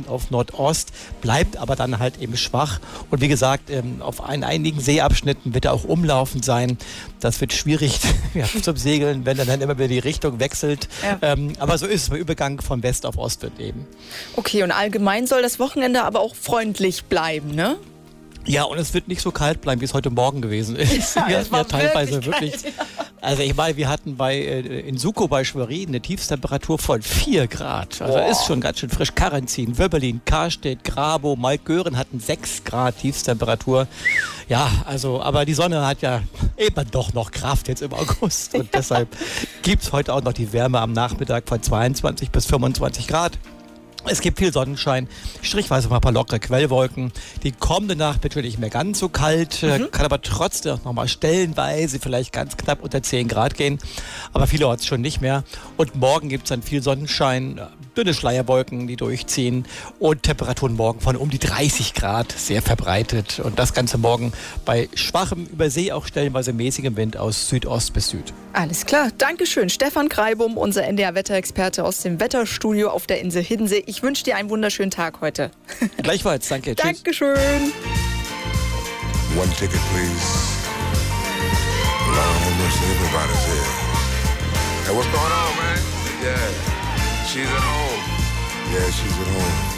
auf Nordost, bleibt aber dann halt eben schwach. Und wie gesagt, auf einigen Seeabschnitten wird er auch umlaufend sein. Das wird schwierig zum Segeln, wenn er dann immer wieder die Richtung wechselt. Ja. Aber so ist es, der Übergang von West auf Ost wird eben. Okay, und allgemein soll das Wochenende aber auch freundlich bleiben, ne? Ja, und es wird nicht so kalt bleiben, wie es heute Morgen gewesen ist. Ja, es war teilweise wirklich. Also ich meine, wir hatten in Suko bei Schwerin eine Tiefstemperatur von 4 Grad. Also ist schon ganz schön frisch. Karanzin, Wöbberlin, Karstedt, Grabow, Maltgören hatten 6 Grad Tiefstemperatur. Ja, also, aber die Sonne hat ja eben doch noch Kraft jetzt im August. Und deshalb gibt es heute auch noch die Wärme am Nachmittag von 22 bis 25 Grad. Es gibt viel Sonnenschein, strichweise mal ein paar lockere Quellwolken. Die kommende Nacht wird natürlich nicht mehr ganz so kalt, kann aber trotzdem noch mal stellenweise vielleicht ganz knapp unter 10 Grad gehen. Aber vielerorts schon nicht mehr. Und morgen gibt es dann viel Sonnenschein, dünne Schleierwolken, die durchziehen. Und Temperaturen morgen von um die 30 Grad, sehr verbreitet. Und das Ganze morgen bei schwachem, über See auch stellenweise mäßigem Wind aus Südost bis Süd. Alles klar, Dankeschön. Stefan Kreibum, unser NDR-Wetterexperte aus dem Wetterstudio auf der Insel Hiddensee. Ich wünsche dir einen wunderschönen Tag heute. Gleichfalls, danke. Tschüss. Dankeschön. One ticket, please. Lord have mercy, everybody's here. Hey, what's going on, man? Yeah, she's at home. Yeah, she's at home.